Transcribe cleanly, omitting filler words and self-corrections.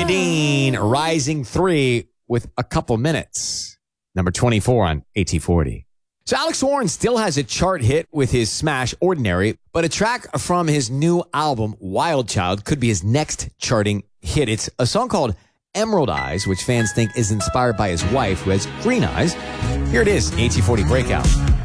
Gloria Dean, Rising 3 with a couple minutes. Number 24 on AT40. So Alex Warren still has a chart hit with his smash Ordinary, but a track from his new album, Wild Child, could be his next charting hit. It's a song called Emerald Eyes, which fans think is inspired by his wife, who has green eyes. Here it is, AT40 Breakout.